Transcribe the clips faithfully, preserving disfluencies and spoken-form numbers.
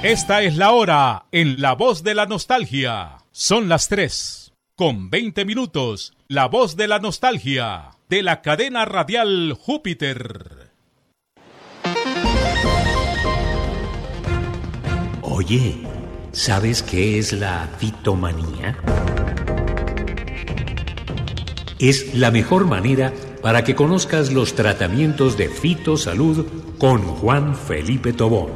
Esta es la hora en La Voz de la Nostalgia. Son las tres con veinte minutos. La Voz de la Nostalgia de la cadena radial Júpiter. Oye, ¿sabes qué es la fitomanía? Es la mejor manera para que conozcas los tratamientos de fitosalud con Juan Felipe Tobón.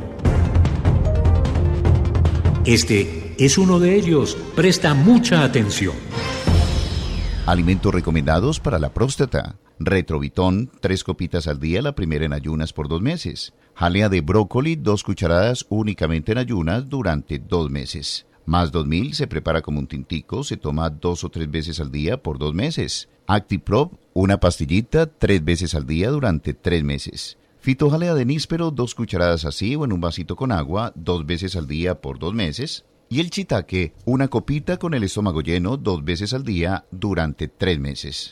Este es uno de ellos. Presta mucha atención. Alimentos recomendados para la próstata. Retrovitón, tres copitas al día, la primera en ayunas por dos meses. Jalea de brócoli, dos cucharadas únicamente en ayunas durante dos meses. Más dos mil se prepara como un tintico, se toma dos o tres veces al día por dos meses. Actiprop, una pastillita, tres veces al día durante tres meses. Fitojalea de níspero, dos cucharadas así o en un vasito con agua, dos veces al día por dos meses. Y el shiitake, una copita con el estómago lleno, dos veces al día durante tres meses.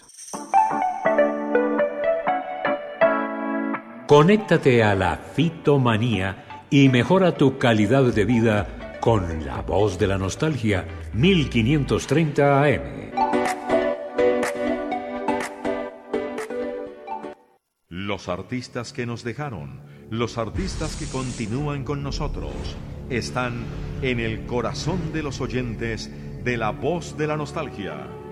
Conéctate a la fitomanía y mejora tu calidad de vida con La Voz de la Nostalgia, mil quinientos treinta A M. Los artistas que nos dejaron, los artistas que continúan con nosotros, están en el corazón de los oyentes de La Voz de la Nostalgia.